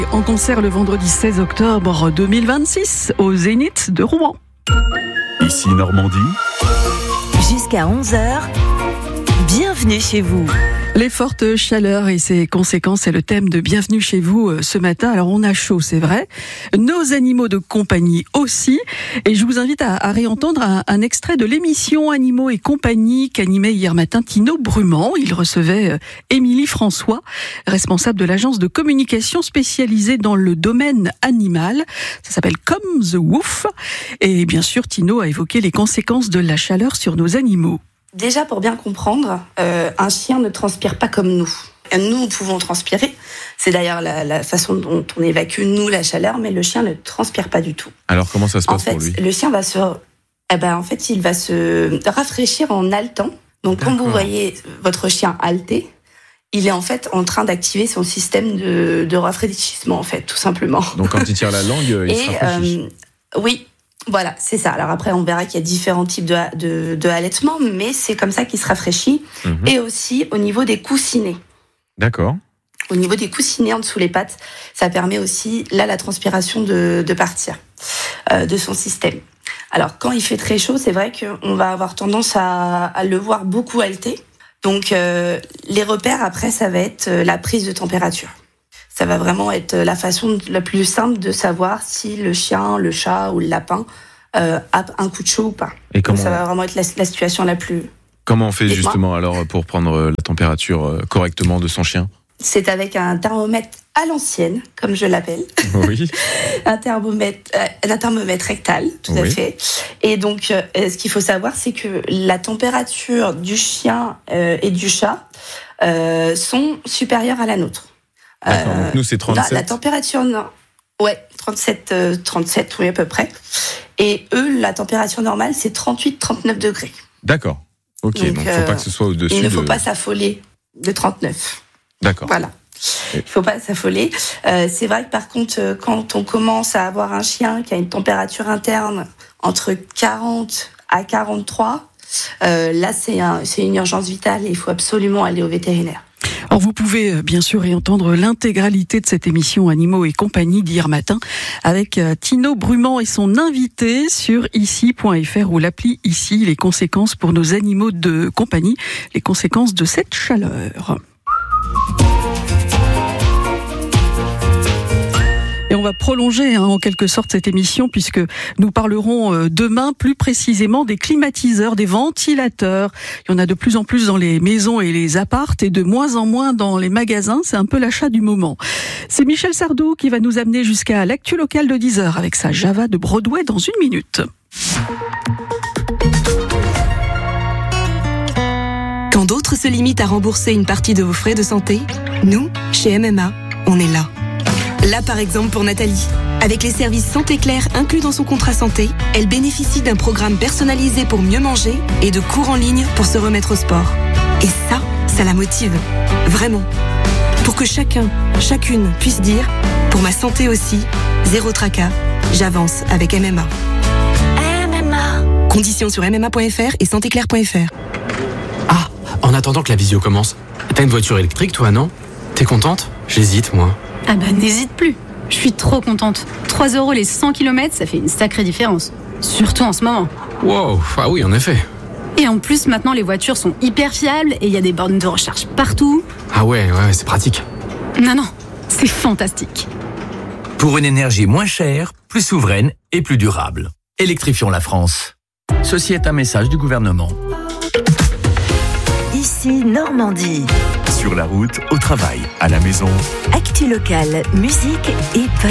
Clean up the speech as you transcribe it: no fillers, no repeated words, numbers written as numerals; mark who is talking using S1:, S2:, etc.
S1: En concert le vendredi 16 octobre 2026 au Zénith de Rouen.
S2: Ici Normandie.
S3: Jusqu'à 11h, bienvenue chez vous.
S1: Les fortes chaleurs et ses conséquences, c'est le thème de Bienvenue chez vous ce matin. Alors on a chaud, c'est vrai. Nos animaux de compagnie aussi. Et je vous invite à réentendre un extrait de l'émission Animaux et compagnie qu'animait hier matin Tino Brumand. Il recevait Émilie François, responsable de l'agence de communication spécialisée dans le domaine animal. Ça s'appelle Comme the Wolf. Et bien sûr, Tino a évoqué les conséquences de la chaleur sur nos animaux.
S4: Déjà, pour bien comprendre, un chien ne transpire pas comme nous. Nous pouvons transpirer. C'est d'ailleurs la façon dont on évacue, nous, la chaleur, mais le chien ne transpire pas du tout.
S2: Alors, comment ça se passe pour lui ?
S4: Le chien va il va se rafraîchir en haletant. Donc, quand vous voyez votre chien halter, il est en fait en train d'activer son système de rafraîchissement, en fait, tout simplement.
S2: Donc, quand il tire la langue, il se rafraîchit.
S4: Oui. Voilà, c'est ça. Alors après, on verra qu'il y a différents types de halètement, mais c'est comme ça qu'il se rafraîchit. Et aussi au niveau des coussinets.
S2: D'accord.
S4: Au niveau des coussinets en dessous les pattes, ça permet aussi, là, la transpiration de partir de son système. Alors, quand il fait très chaud, c'est vrai qu'on va avoir tendance à le voir beaucoup halter. Donc, les repères, après, ça va être la prise de température. Ça va vraiment être la façon la plus simple de savoir si le chien, le chat ou le lapin a un coup de chaud ou pas.
S2: Et comment...
S4: Donc ça va vraiment être la situation la plus...
S2: Comment on fait justement alors pour prendre la température correctement de son chien ?
S4: C'est avec un thermomètre à l'ancienne, comme je l'appelle.
S2: Oui.
S4: un thermomètre rectal, tout à fait. Et donc, ce qu'il faut savoir, c'est que la température du chien et du chat sont supérieures à la nôtre.
S2: D'accord, donc nous c'est 37.
S4: La température, ouais, 37, oui à peu près. Et eux, la température normale, c'est 38-39 degrés.
S2: D'accord, ok, donc il ne faut pas que ce soit au-dessus.
S4: Il ne faut pas s'affoler de 39.
S2: D'accord.
S4: Voilà. Il ne faut pas s'affoler. C'est vrai que par contre, quand on commence à avoir un chien qui a une température interne entre 40 à 43, là c'est une urgence vitale et il faut absolument aller au vétérinaire.
S1: Alors vous pouvez bien sûr réentendre l'intégralité de cette émission Animaux et compagnie d'hier matin avec Tino Brumand et son invité sur ici.fr ou l'appli Ici, les conséquences pour nos animaux de compagnie, les conséquences de cette chaleur. Et on va prolonger en quelque sorte cette émission puisque nous parlerons demain plus précisément des climatiseurs, des ventilateurs. Il y en a de plus en plus dans les maisons et les appartes et de moins en moins dans les magasins. C'est un peu l'achat du moment. C'est Michel Sardou qui va nous amener jusqu'à l'actu locale de 10h avec sa Java de Broadway dans 1 minute.
S5: Quand d'autres se limitent à rembourser une partie de vos frais de santé, nous, chez MMA, on est là. Là, par exemple, pour Nathalie. Avec les services Santé Claire inclus dans son contrat santé, elle bénéficie d'un programme personnalisé pour mieux manger et de cours en ligne pour se remettre au sport. Et ça la motive. Vraiment. Pour que chacune puisse dire « Pour ma santé aussi, zéro tracas, j'avance avec MMA ».
S3: MMA.
S5: Conditions sur mma.fr et santéclaire.fr.
S6: Ah, en attendant que la visio commence, t'as une voiture électrique toi, non ? T'es contente ? J'hésite, moi.
S7: Ah bah n'hésite plus, je suis trop contente. 3 € les 100 km, ça fait une sacrée différence. Surtout en ce moment.
S6: Wow, ah oui, en effet.
S7: Et en plus, maintenant, les voitures sont hyper fiables et il y a des bornes de recharge partout.
S6: Ah ouais, c'est pratique.
S7: Non, c'est fantastique.
S8: Pour une énergie moins chère, plus souveraine et plus durable. Électrifions la France. Ceci est un message du gouvernement.
S3: Ici Normandie.
S2: Sur la route, au travail, à la maison.
S3: Actu locale, musique et